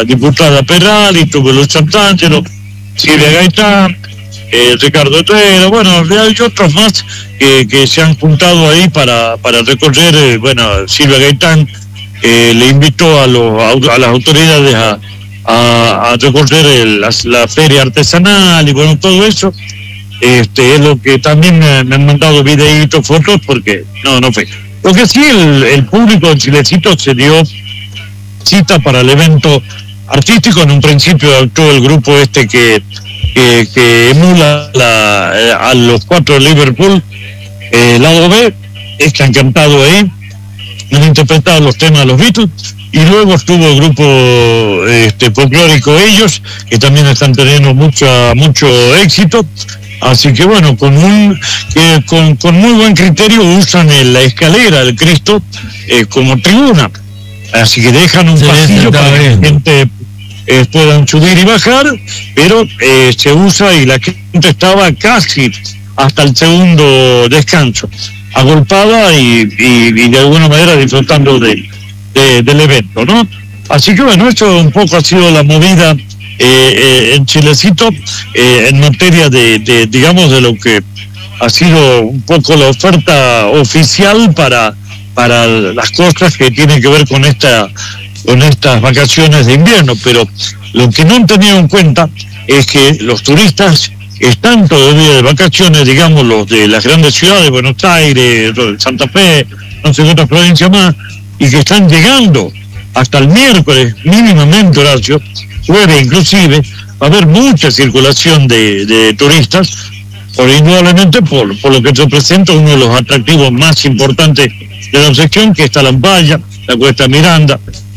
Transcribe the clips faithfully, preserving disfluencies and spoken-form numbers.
la diputada Perali, tuvo Luis Santangelo, Silvia Gaitán, eh, Ricardo Herrera, bueno, hay otros más que, que se han juntado ahí para, para recorrer. Eh, bueno, Silvia Gaitán eh, le invitó a, los, a las autoridades a, a, a recorrer el, la, la feria artesanal y bueno, todo eso. Este es lo que también me, me han mandado videitos, fotos, porque no, no fue. Lo que sí, el, el público de Chilecito se dio cita para el evento artístico. En un principio actuó el grupo este que que, que emula la, eh, a los cuatro de Liverpool, eh, lado B, es que han cantado ahí, han interpretado los temas de los Beatles, y luego estuvo el grupo este, folclórico Ellos, que también están teniendo mucha, mucho éxito. Así que bueno, con un eh, con, con muy buen criterio usan el, la escalera del Cristo eh, como tribuna. Así que dejan un sí, pasillo para que la gente eh, puedan subir y bajar, pero eh, se usa y la gente estaba casi hasta el segundo descanso, agolpada y, y, y de alguna manera disfrutando de, de, del evento, ¿no? Así que bueno, eso un poco ha sido la movida eh, eh, en Chilecito eh, en materia de, de, digamos, de lo que ha sido un poco la oferta oficial para para las cosas que tienen que ver con esta con estas vacaciones de invierno. Pero lo que no han tenido en cuenta es que los turistas están todavía de vacaciones, digamos, los de las grandes ciudades, Buenos Aires, Santa Fe, no sé qué otras provincias más, y que están llegando hasta el miércoles, mínimamente, Horacio, jueves inclusive, va a haber mucha circulación de, de turistas, por indudablemente por, por lo que representa uno de los atractivos más importantes de la sección, que está la Lampaya, la Cuesta Miranda,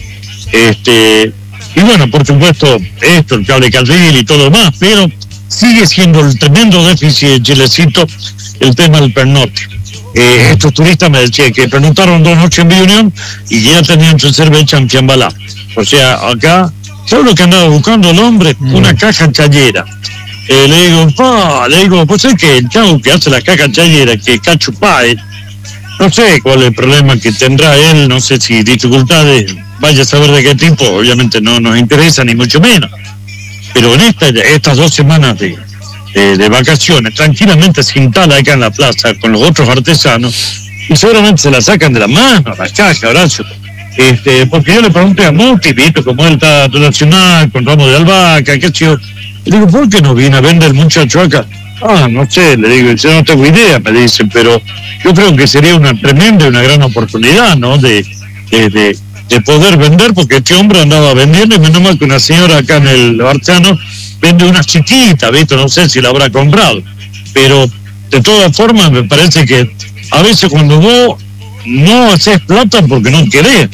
este y bueno, por supuesto, esto, el cable carril y todo lo más, pero sigue siendo el tremendo déficit de Chilecito el tema del pernocte. Eh, estos turistas me decían que pernoctaron dos noches en Villa Unión y ya tenían su reserva hecha en Fiambalá. O sea, acá, ¿sabes lo que andaba buscando el hombre? Mm. Una caja chayera. Eh, le digo, pa, le digo, pues es que el chavo que hace la caja chayera, que Cacho Páez, no sé cuál es el problema que tendrá él, no sé si dificultades, vaya a saber de qué tipo, obviamente no nos interesa ni mucho menos, pero en esta, estas dos semanas de, de, de vacaciones, tranquilamente se instala acá en la plaza con los otros artesanos y seguramente se la sacan de la mano, la caja, Horacio. Este, porque yo le pregunté a Muti, visto como él está nacional, con ramo de albahaca, qué sé yo, y le digo, ¿por qué no viene a vender el muchacho acá? Ah, no sé, le digo, yo no tengo idea, me dicen, pero yo creo que sería una tremenda y una gran oportunidad, ¿no? De, de, de, de poder vender, porque este hombre andaba vendiendo, y menos mal que una señora acá en el Barciano vende una chiquita, ¿viste? No sé si la habrá comprado, pero de todas formas me parece que a veces cuando vos no haces plata porque no querés,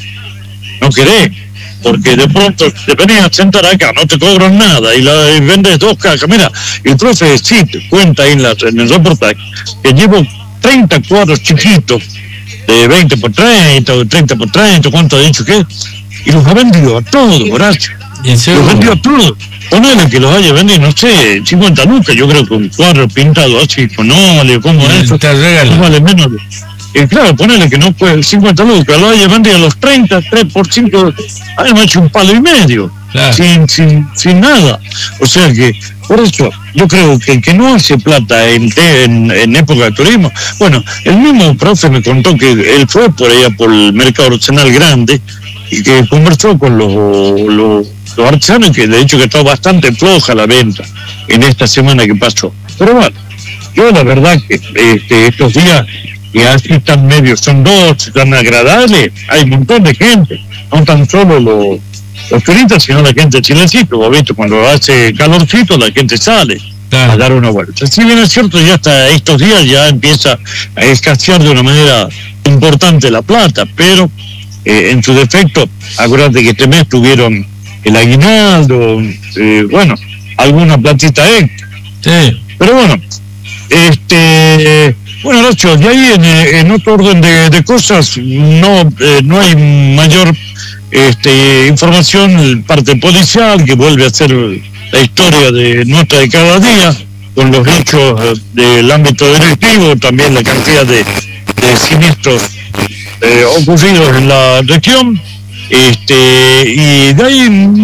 no querés, porque de pronto te venís a sentar acá, no te cobran nada y, la, y vendes dos cajas. Mira, el profe sí te cuenta ahí en, la, en el reportaje que llevo treinta cuadros chiquitos de veinte por treinta o treinta por treinta, ¿cuánto ha dicho que? Y los ha vendido a todos, Horacio. Los vendió a todos. Ponele que los haya vendido, no sé, cincuenta lucas, yo creo que un cuadro pintado así, con óleo, como eso, no vale menos de... Y claro, ponele que no puede, cincuenta lucas, lo haya vendido a los treinta, tres por cinco, hemos hecho un palo y medio, claro. sin, sin, sin nada. O sea que, por eso, yo creo que el que no hace plata en, en, en época de turismo, bueno, el mismo profe me contó que él fue por allá por el mercado artesanal grande y que conversó con los, los, los artesanos, que de hecho que está bastante floja la venta en esta semana que pasó. Pero bueno, yo la verdad que este, estos días que así tan medios, son dos, tan agradables, hay un montón de gente, no tan solo los, los turistas, sino la gente de Chilecito, vos viste, cuando hace calorcito la gente sale claro. a dar una vuelta. Si bien es cierto, ya hasta estos días ya empieza a escasear de una manera importante la plata, pero eh, en su defecto, acuérdate que este mes tuvieron el aguinaldo, eh, bueno, alguna platita extra. Sí. Pero bueno, este... Bueno, Nacho, de ahí en, en otro orden de, de cosas, no eh, no hay mayor este, información, parte policial, que vuelve a ser la historia de nuestra de cada día, con los hechos del ámbito delictivo, también la cantidad de, de siniestros eh, ocurridos en la región, este y de ahí